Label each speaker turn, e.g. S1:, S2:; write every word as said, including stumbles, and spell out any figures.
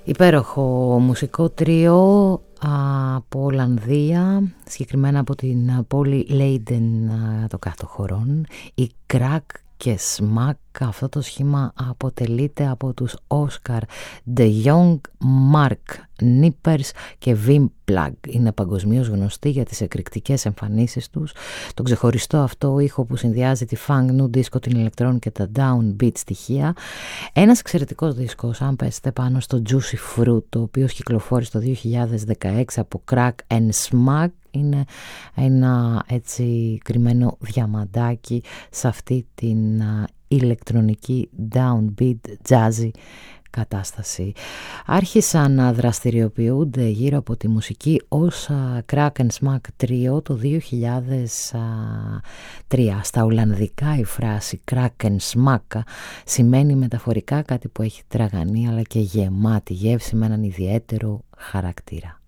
S1: Υπέροχο μουσικό τρίο από Ολλανδία, συγκεκριμένα από την πόλη Λέιντεν των κάτω χωρών, η Crack και Smack. Αυτό το σχήμα αποτελείται από τους Oscar De Jong, Mark Nippers και Wim Plug. Είναι παγκοσμίως γνωστοί για τις εκρηκτικές εμφανίσεις τους, τον ξεχωριστό αυτό ήχο που συνδυάζει τη funk, new disco, την ηλεκτρόν και τα downbeat στοιχεία. Ένας εξαιρετικός δίσκος, αν πέσετε πάνω στο Juicy Fruit, το οποίο κυκλοφόρησε το δύο χιλιάδες δεκαέξι από Crack and Smack. Είναι ένα έτσι κρυμμένο διαμαντάκι σε αυτή την uh, ηλεκτρονική downbeat jazzy κατάσταση. Άρχισαν να δραστηριοποιούνται γύρω από τη μουσική ως uh, Crack and Smack Trio το δύο χιλιάδες τρία. Στα ολλανδικά η φράση Crack and Smack σημαίνει μεταφορικά κάτι που έχει τραγανή αλλά και γεμάτη γεύση με έναν ιδιαίτερο χαρακτήρα.